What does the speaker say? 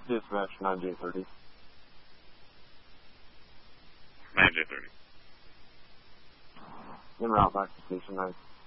Dispatch 9J30. 9J30. En route back to station 9.